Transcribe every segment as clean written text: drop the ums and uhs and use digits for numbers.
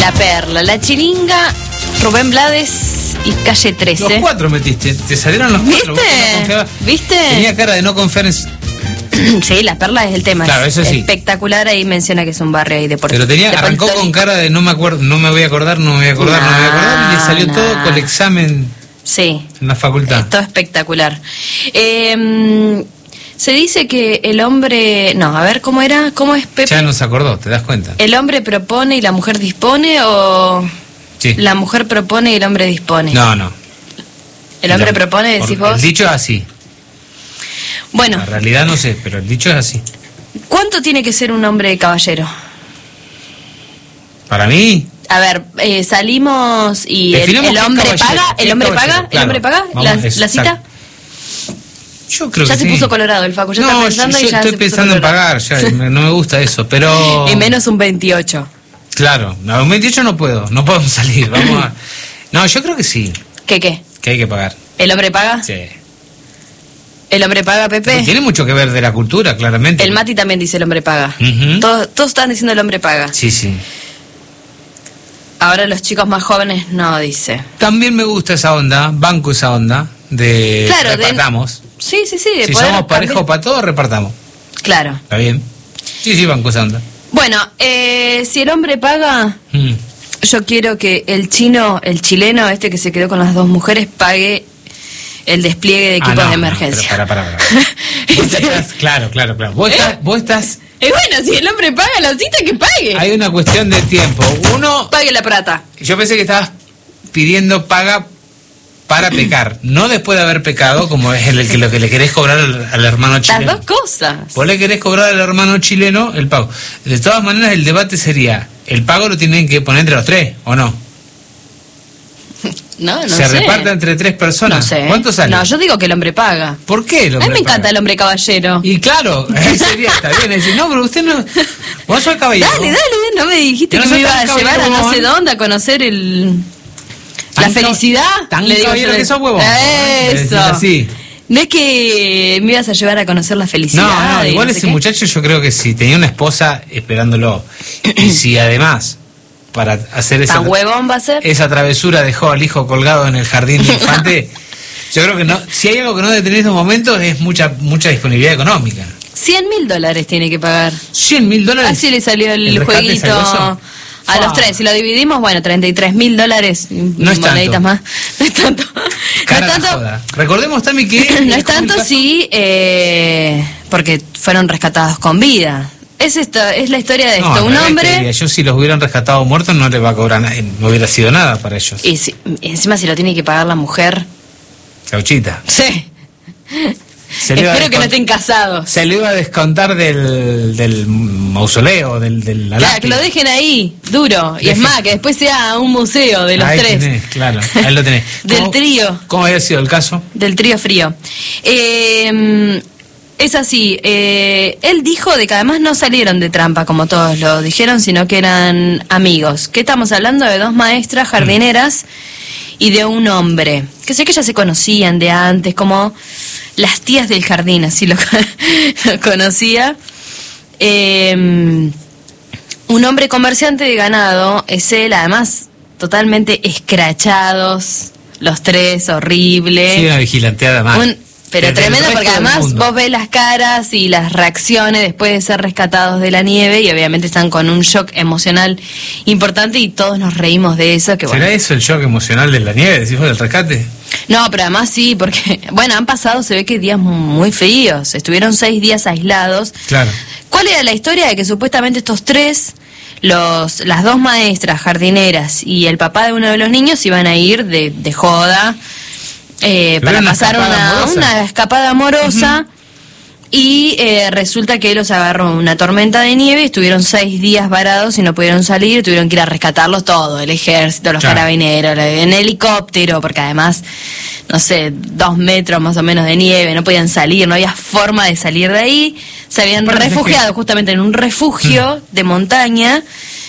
La Perla, La Chiringa, Rubén Blades y Calle 13. Los 4 metiste, te salieron los 4. ¿Viste? Tenía cara de no confiar en... Sí, La Perla es el tema. Claro, eso sí. Espectacular, ahí menciona que es un barrio ahí deportivo. Pero arrancó con cara de no me acuerdo, no me voy a acordar, y le salió todo con el examen. Sí. En la facultad. Todo espectacular. Se dice que el hombre... No, a ver, ¿cómo era? ¿Cómo es, Pepe? Ya no se acordó, ¿te das cuenta? ¿El hombre propone y la mujer dispone o...? Sí. ¿La mujer propone y el hombre dispone? No. ¿El hombre propone, decís vos? El dicho es así. Bueno. La realidad no sé, pero el dicho es así. ¿Cuánto tiene que ser un hombre caballero? Para mí... A ver, salimos y el hombre paga, el hombre paga la cita. Yo creo ya que se puso colorado el Facu, ya está pensando y ya estoy pensando en pagar, ya no me gusta eso, pero... Y menos un 28. Claro, no, un 28 no puedo salir, vamos a... No, yo creo que sí. ¿Qué? Que hay que pagar. ¿El hombre paga? Sí. ¿El hombre paga, Pepe? Tiene mucho que ver de la cultura, claramente. El Mati también dice el hombre paga. Todos están diciendo el hombre paga. Sí. Ahora los chicos más jóvenes no dice. También me gusta esa onda, banco esa onda de claro, repartamos. Sí. Si somos parejos para todos, repartamos. Claro. ¿Está bien? Sí, banco esa onda. Bueno, si el hombre paga, yo quiero que el chileno, este que se quedó con las 2 mujeres, pague el despliegue de equipos de emergencia. Pero para. Claro. Vos estás... bueno, si el hombre paga la cita, que pague. Hay una cuestión de tiempo. Uno... Pague la plata. Yo pensé que estabas pidiendo paga para pecar, no después de haber pecado, como es lo que le querés cobrar al hermano chileno. Las 2 cosas. Vos le querés cobrar al hermano chileno el pago. De todas maneras, el debate sería, ¿el pago lo tienen que poner entre los 3 o no? No sé. ¿Se reparte entre 3 personas? No sé. ¿Cuánto sale? No, yo digo que el hombre paga. ¿Por qué el hombre A mí me encanta paga? el hombre caballero. Y claro, sería, está bien. Decir, no, pero usted no... Vos sos caballero. Dale, no me dijiste que me iba a llevar a no sé dónde a conocer la felicidad. Tan caballero que sos, huevo. Eso. Así. No es que me ibas a llevar a conocer la felicidad. No, igual ese muchacho yo creo que si tenía una esposa esperándolo y si además para hacer esa... ¿Tan huevón va a ser? Esa travesura dejó al hijo colgado en el jardín de infante. Yo creo que no. Si hay algo que no debe tener en estos momentos es mucha disponibilidad económica. $100.000 tiene que pagar. $100.000. Así le salió el jueguito a los 3. Si lo dividimos, bueno, $33.000. No es moneditas tanto. Más. No es tanto. Cara no es tanto. Joda. Recordemos también que... No es tanto, sí, porque fueron rescatados con vida. Es la historia de esto. Un hombre... Yo si los hubieran rescatado muertos no les va a cobrar nada, no hubiera sido nada para ellos. Y encima si lo tiene que pagar la mujer... Chauchita. Sí. Espero que no estén casados. Se le iba a descontar del mausoleo, del claro, que lo dejen ahí, duro. Y es más, que después sea un museo de los ahí 3. Tenés, claro, ahí lo tenés. Del trío. ¿Cómo había sido el caso? Del trío frío. Es así, él dijo de que además no salieron de trampa como todos lo dijeron, sino que eran amigos. ¿Qué estamos hablando? De 2 maestras jardineras y de un hombre. Que sé que ya se conocían de antes, como las tías del jardín, así lo conocía. Un hombre comerciante de ganado, es él, además totalmente escrachados, los 3, horrible. Sí, una vigilanteada más. Pero tremendo, porque además vos ves las caras y las reacciones después de ser rescatados de la nieve y obviamente están con un shock emocional importante y todos nos reímos de eso. Que ¿Será eso el shock emocional de la nieve, decís vos, del rescate? No, pero además sí, porque, bueno, han pasado, se ve que días muy fríos, estuvieron 6 días aislados. Claro. ¿Cuál era la historia? De que supuestamente estos 3, las 2 maestras jardineras y el papá de uno de los niños iban a ir de joda, para pasar una escapada amorosa. Y resulta que los agarró una tormenta de nieve, estuvieron 6 días varados y no pudieron salir, tuvieron que ir a rescatarlos todo, el ejército, los carabineros, en helicóptero, porque además, no sé, 2 metros más o menos de nieve, no podían salir, no había forma de salir de ahí, se habían refugiado justamente en un refugio de montaña,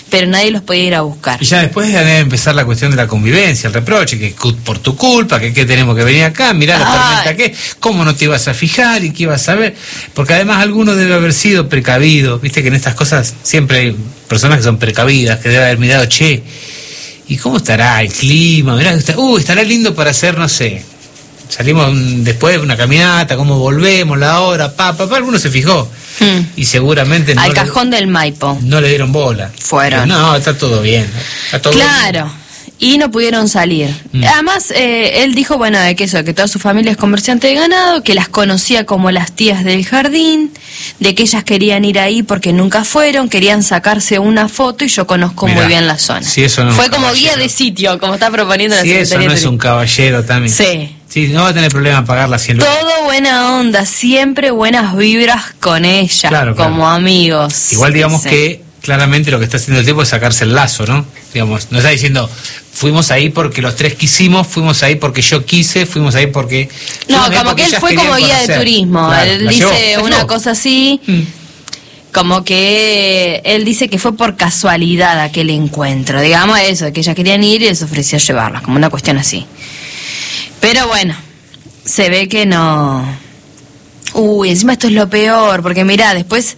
pero nadie los podía ir a buscar. Y ya después debe empezar la cuestión de la convivencia, el reproche, que por tu culpa, que tenemos que venir acá, mirá la tormenta que, cómo no te ibas a fijar y qué ibas a ver, porque además alguno debe haber sido precavido, viste que en estas cosas siempre hay personas que son precavidas, que debe haber mirado, che, ¿y cómo estará el clima? Mirá, estará lindo para hacer, no sé, salimos después de una caminata, cómo volvemos, la hora, alguno se fijó. Y seguramente al cajón del Maipo no le dieron bola. Fueron. No, está todo bien. Está todo claro. Bien. Y no pudieron salir. Además, él dijo, bueno, de que eso, que toda su familia es comerciante de ganado, que las conocía como las tías del jardín, de que ellas querían ir ahí porque nunca fueron, querían sacarse una foto y yo conozco muy bien la zona. Si eso no fue como guía de sitio, como está proponiendo la Secretaría. Si eso no es un caballero también. Sí. Sí, no va a tener problema en pagar las 100 lucas. Todo buena onda, siempre buenas vibras con ella, claro. Como amigos. Igual digamos que claramente lo que está haciendo el tipo es sacarse el lazo, ¿no? Digamos, no está diciendo, fuimos ahí porque los tres quisimos, fuimos ahí porque yo quise, fuimos ahí porque... No, como que él fue como guía de turismo, claro, él dice una cosa así... Como que él dice que fue por casualidad aquel encuentro, digamos eso, que ellas querían ir y les ofreció llevarlas, como una cuestión así. Pero bueno, se ve que no... encima esto es lo peor, porque mirá, después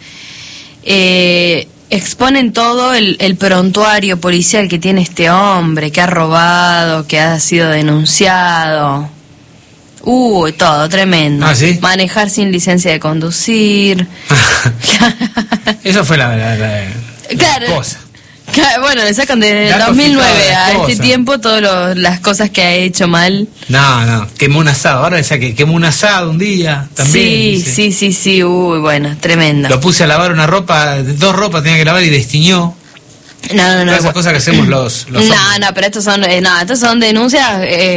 exponen todo el prontuario policial que tiene este hombre, que ha robado, que ha sido denunciado. Todo tremendo. ¿Ah, sí? Manejar sin licencia de conducir. Eso fue la esposa. Bueno, le sacan desde el 2009 a este tiempo todas las cosas que ha hecho mal. No, quemó un asado. Ahora decía que quemó un asado un día también. Sí. Bueno, tremendo. Lo puse a lavar una ropa, 2 ropas tenía que lavar y destiñó. No. Todas esas cosas que hacemos los No, pero estos son denuncias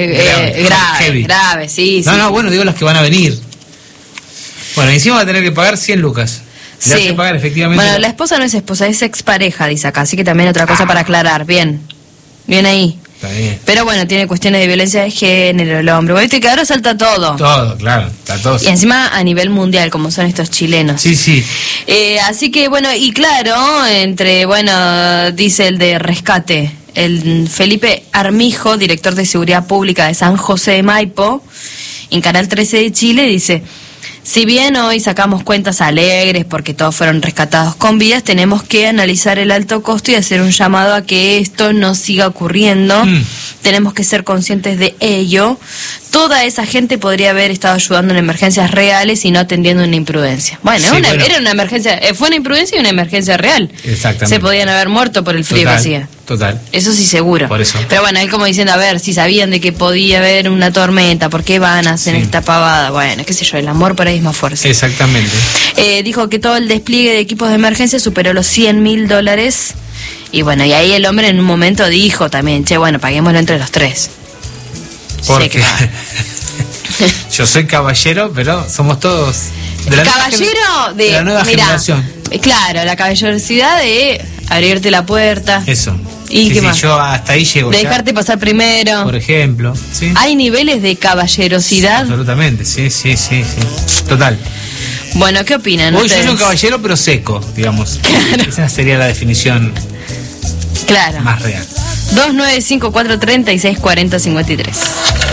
graves, sí. No, bueno, digo las que van a venir. Bueno, encima va a tener que pagar 100 lucas. Le hace pagar efectivamente. Bueno, la esposa no es esposa, es expareja, dice acá, así que también otra cosa para aclarar. Bien ahí. Está bien. Pero bueno, tiene cuestiones de violencia de género el hombre. Viste que ahora salta todo. Todo, claro, está todo. Y encima a nivel mundial, como son estos chilenos. Sí. Así que bueno, y claro, dice el de rescate, el Felipe Armijo, director de Seguridad Pública de San José de Maipo, en Canal 13 de Chile, dice... Si bien hoy sacamos cuentas alegres porque todos fueron rescatados con vidas, tenemos que analizar el alto costo y hacer un llamado a que esto no siga ocurriendo. Tenemos que ser conscientes de ello. Toda esa gente podría haber estado ayudando en emergencias reales y no atendiendo una imprudencia. Bueno, era una emergencia, fue una imprudencia y una emergencia real. Exactamente. Se podían haber muerto por el frío que hacía. Total. Eso sí, seguro. Por eso. Pero bueno, él como diciendo, a ver, si sabían de que podía haber una tormenta, ¿por qué van a hacer esta pavada? Bueno, qué sé yo, el amor por ahí es más fuerte. Exactamente. Dijo que todo el despliegue de equipos de emergencia superó los $100.000. Y bueno, y ahí el hombre en un momento dijo también, bueno, paguémoslo entre los tres. Porque yo soy caballero, pero somos todos... de la nueva generación. Claro, la caballerosidad de abrirte la puerta. Eso. ¿Y qué más? Yo hasta ahí llego. Dejarte pasar primero. Por ejemplo. ¿Sí? Hay niveles de caballerosidad. Absolutamente, sí. Total. Bueno, ¿qué opinan Hoy ustedes? yo soy un caballero, pero seco, digamos. Claro. Esa sería la definición más real. 2954364053.